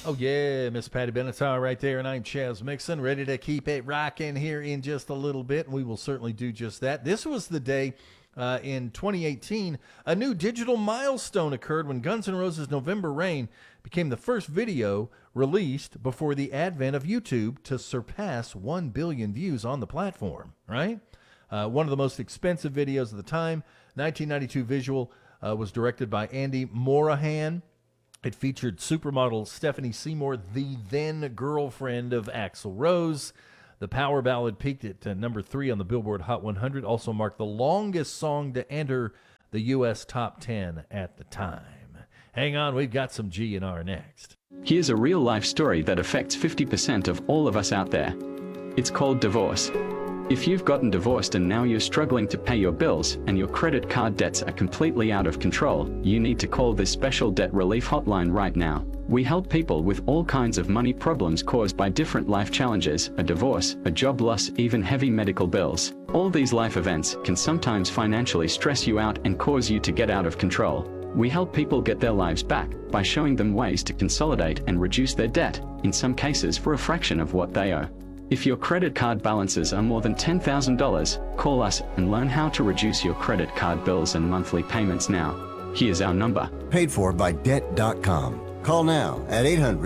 Oh, yeah, Miss Patty Benatar right there, and I'm Chaz Mixon, ready to keep it rocking here in just a little bit, and we will certainly do just that. This was the day in 2018, a new digital milestone occurred when Guns N' Roses' November Rain became the first video released before the advent of YouTube to surpass 1 billion views on the platform, right? One of the most expensive videos of the time, 1992 visual, was directed by Andy Morahan. It featured supermodel Stephanie Seymour, the then girlfriend of Axl Rose. The power ballad peaked at number 3 on the Billboard Hot 100, also marked the longest song to enter the U.S. top 10 at the time. Hang on, we've got some G&R next. Here's a real-life story that affects 50% of all of us out there. It's called divorce. If you've gotten divorced and now you're struggling to pay your bills and your credit card debts are completely out of control, you need to call this special debt relief hotline right now. We help people with all kinds of money problems caused by different life challenges, a divorce, a job loss, even heavy medical bills. All these life events can sometimes financially stress you out and cause you to get out of control. We help people get their lives back by showing them ways to consolidate and reduce their debt, in some cases for a fraction of what they owe. If your credit card balances are more than $10,000, call us and learn how to reduce your credit card bills and monthly payments now. Here's our number. Paid for by Debt.com. Call now at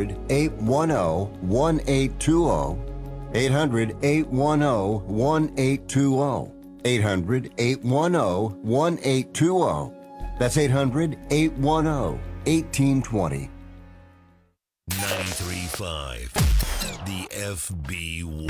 800-810-1820. 800-810-1820. 800-810-1820. That's 800-810-1820. 93.5 The FB1.